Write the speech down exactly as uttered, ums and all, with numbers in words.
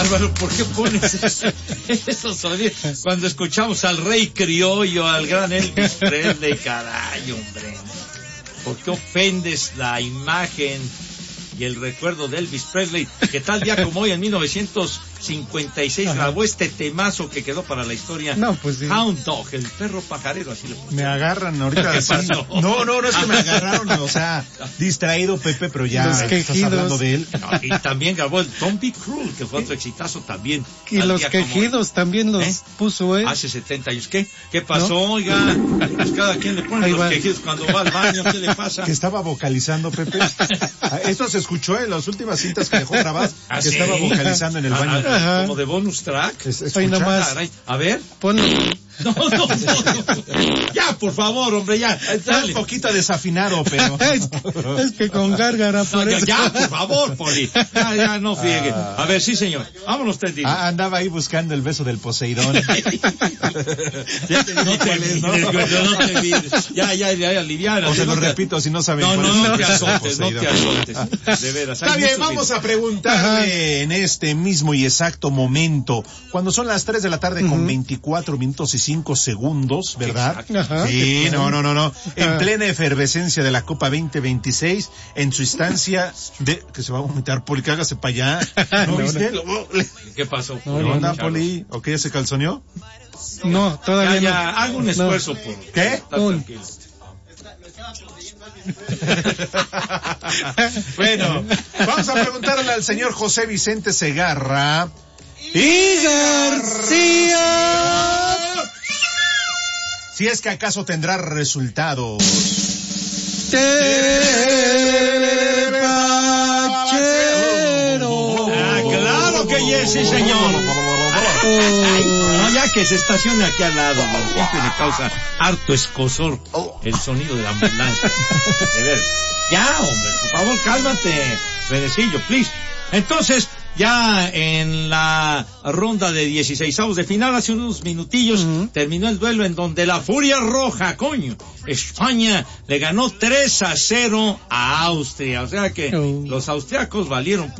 bárbaro, ¿por qué pones esos sonidos? Cuando escuchamos al rey criollo, al gran Elvis Presley, caray, hombre. ¿Por qué ofendes la imagen y el recuerdo de Elvis Presley, que tal día como hoy, en mil novecientos cincuenta y seis, Ajá. grabó este temazo que quedó para la historia? No, pues sí. Hound Dog, el perro pajarero, así lo puse. Me agarran ahorita. ¿Qué pasó? No, no, no es que me agarraron, o sea, distraído Pepe, pero ya los estás hablando de él. No, y también grabó el Don't Be Cruel, que fue otro exitazo también. Y los quejidos también los ¿Eh? puso él. Hace setenta años. ¿Qué? ¿Qué pasó, ¿No? oiga? Pues cada quien le pone Ahí los va. quejidos cuando va al baño, ¿qué le pasa? Que estaba vocalizando, Pepe. Esto se escuchó en las últimas cintas que dejó grabadas, ¿Ah, que sí? estaba vocalizando en el baño. Ajá. Como de bonus track. Es, Ahí nomás. A ver. Ponlo. No, no, no, no. Ya, por favor, hombre, ya. Está un poquito desafinado, pero. es, es que con gárgara por no, eso. Ya, ya, por favor, Poli. Ya, ya, no friegue. A ver, sí, señor. Vámonos, Teddy. Ah, andaba ahí buscando el beso del Poseidón. Ya te no te es, ¿no? No te mires. Ya, ya, ya, aliviana. O se no lo te... repito, si no saben no, cuál no, es no el te beso del azotes, no te azotes. De veras. Está bien, vamos video. a preguntarle en este mismo y exacto momento, cuando son las tres de la tarde uh-huh. con veinticuatro minutos y cinco segundos, ¿verdad? Ajá, sí, no, no, no, no. En plena efervescencia de la Copa veinte veintiséis, en su instancia de... Que se va a vomitar, Poli, que hágase para allá. ¿No, no viste? No. ¿Qué pasó? ¿Qué no, onda, no, Poli? ¿O qué, ya se calzoneó? No, todavía ya, ya, no. hago un esfuerzo por... ¿Qué? Un... Bueno, vamos a preguntarle al señor José Vicente Segarra y García si es que acaso tendrá resultados. Ah, claro que yes, sí, señor. No, ya que se estacione aquí al lado, siempre me causa harto escozor el sonido de la ambulancia. De ver. Ya, hombre, por favor, cálmate, Renecillo, please. Entonces, ya en la ronda de dieciseisavos de final, hace unos minutillos, uh-huh. terminó el duelo en donde la Furia Roja, coño, España le ganó tres a cero a Austria. O sea que uh. los austriacos valieron